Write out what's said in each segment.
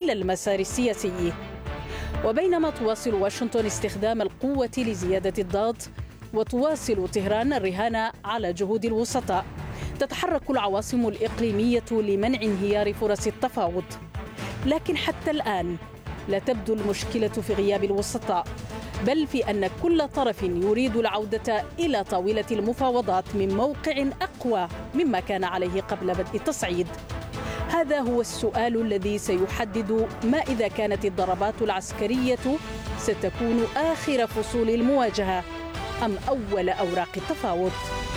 إلى المسار السياسي. وبينما تواصل واشنطن استخدام القوة لزيادة الضغط وتواصل طهران الرهان على جهود الوسطاء، تتحرك العواصم الإقليمية لمنع انهيار فرص التفاوض. لكن حتى الآن لا تبدو المشكلة في غياب الوسطاء، بل في أن كل طرف يريد العودة إلى طاولة المفاوضات من موقع أقوى مما كان عليه قبل بدء التصعيد. هذا هو السؤال الذي سيحدد ما إذا كانت الضربات العسكرية ستكون آخر فصول المواجهة أم أول أوراق التفاوض.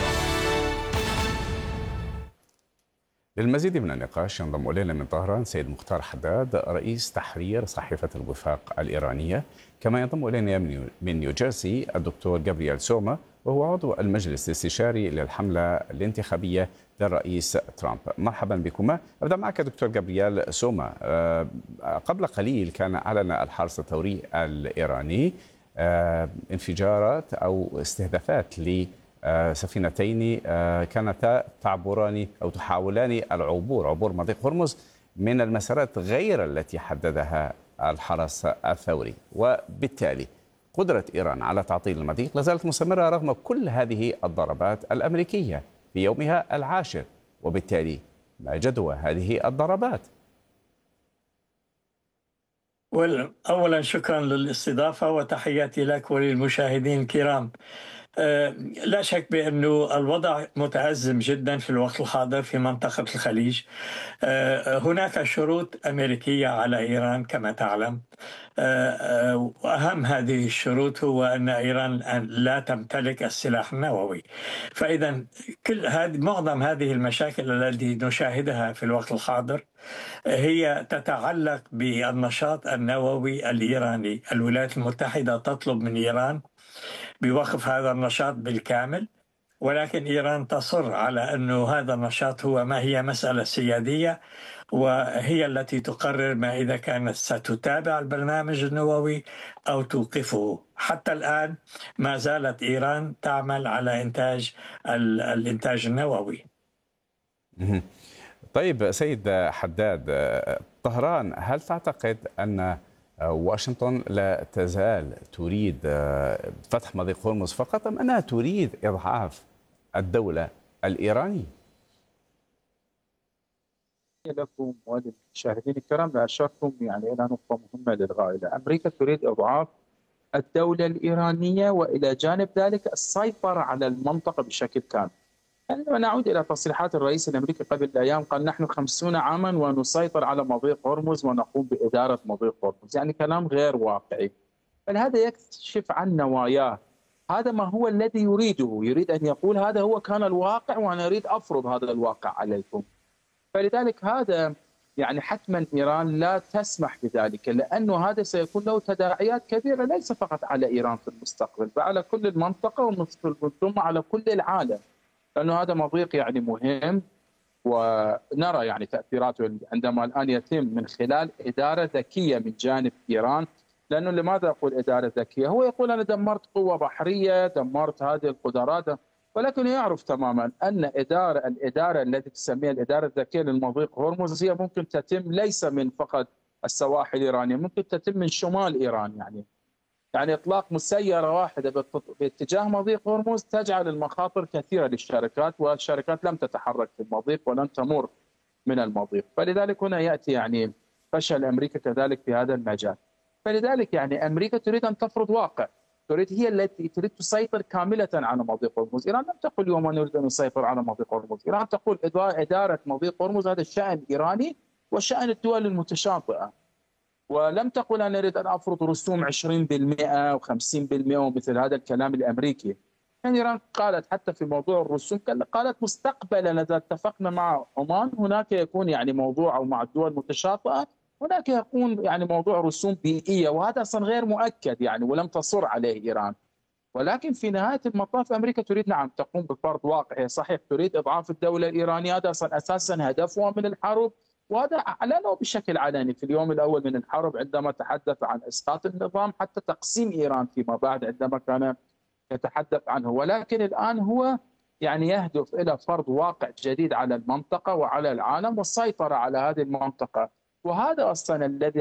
للمزيد من النقاش ينضم إلينا من طهران سيد مختار حداد رئيس تحرير صحيفة الوفاق الإيرانية، كما ينضم إلينا من نيوجيرسي الدكتور جابرييل سوما وهو عضو المجلس الاستشاري للحملة الانتخابية للرئيس ترامب. مرحبا بكما. أبدأ معك دكتور جابرييل سوما. قبل قليل كان أعلن الحرس الثوري الإيراني انفجارات أو استهدافات سفينتين كانتا تعبران أو تحاولان عبور مضيق هرمز من المسارات غير التي حددها الحرس الثوري، وبالتالي قدرة إيران على تعطيل المضيق لازالت مستمرة رغم كل هذه الضربات الأمريكية في يومها العاشر. وبالتالي ما جدوى هذه الضربات؟ أولا شكرا للاستضافة وتحياتي لك وللمشاهدين الكرام. لا شك بأنه الوضع متأزم جدا في الوقت الحاضر في منطقة الخليج. هناك شروط أمريكية على إيران كما تعلم. وأهم هذه الشروط هو أن إيران لا تمتلك السلاح النووي. فإذا معظم هذه المشاكل التي نشاهدها في الوقت الحاضر هي تتعلق بالنشاط النووي الإيراني. الولايات المتحدة تطلب من إيران بوقف هذا النشاط بالكامل، ولكن إيران تصر على أنه هذا النشاط ما هي مسألة سيادية، وهي التي تقرر ما إذا كانت ستتابع البرنامج النووي أو توقفه. حتى الآن ما زالت إيران تعمل على الإنتاج النووي. طيب سيد حداد، طهران هل تعتقد أن واشنطن لا تزال تريد فتح مضيق هرمز فقط أم أنها تريد إضعاف الدولة الإيرانية؟ لكم وللمشاهدين الكرام لأشرتم إلى نقطة مهمة للغاية. أمريكا تريد إضعاف الدولة الإيرانية وإلى جانب ذلك السيطرة على المنطقة بشكل كامل. عندما نعود إلى تصريحات الرئيس الأمريكي قبل أيام قال نحن 50 عاما ونسيطر على مضيق هرمز ونقوم بإدارة مضيق هرمز، كلام غير واقعي. بل هذا يكشف عن نواياه. هذا ما هو الذي يريده، يريد أن يقول هذا هو كان الواقع وأنا أريد أفرض هذا الواقع عليكم. فلذلك هذا حتما إيران لا تسمح بذلك، لأنه هذا سيكون له تداعيات كبيرة ليس فقط على إيران في المستقبل بل على كل المنطقة ثم على كل العالم، لأنه هذا مضيق مهم ونرى تأثيراته عندما الآن يتم من خلال إدارة ذكية من جانب إيران. لأنه لماذا أقول إدارة ذكية؟ هو يقول أنا دمرت قوة بحرية، دمرت هذه القدرات، ولكن يعرف تماما أن الإدارة التي تسميها الإدارة الذكية للمضيق هرمز هي ممكن تتم ليس من فقط السواحل الإيرانية، ممكن تتم من شمال إيران. إطلاق مسيرة واحدة باتجاه مضيق هرمز تجعل المخاطر كثيرة للشركات، والشركات لم تتحرك في المضيق ولن تمر من المضيق. فلذلك هنا يأتي فشل أمريكا كذلك في هذا المجال. فلذلك أمريكا تريد أن تفرض واقع، هي التي تريد تسيطر كاملة على مضيق هرمز. إيران لم تقل يوما نريد أن نسيطر على مضيق هرمز، إيران تقول إدارة مضيق هرمز هذا الشأن إيراني وشأن الدول المتشاطئة، ولم تقل أنا أريد أن أفرض رسوم 20% و50% ومثل هذا الكلام الأمريكي. إيران قالت حتى في موضوع الرسوم قالت مستقبلا إذا اتفقنا مع عمان هناك يكون موضوع، أو مع الدول المتشاطئة هناك يكون موضوع رسوم بيئية، وهذا أصلا غير مؤكد ولم تصر عليه إيران. ولكن في نهاية المطاف أمريكا تريد تقوم بفرض واقع. صحيح تريد إضعاف الدولة الإيرانية، هذا أساسا هدفها من الحرب، وهذا أعلنه بشكل علني في اليوم الأول من الحرب عندما تحدث عن إسقاط النظام، حتى تقسيم إيران فيما بعد عندما كان يتحدث عنه. ولكن الآن هو يهدف إلى فرض واقع جديد على المنطقة وعلى العالم والسيطرة على هذه المنطقة، وهذا أصلا الذي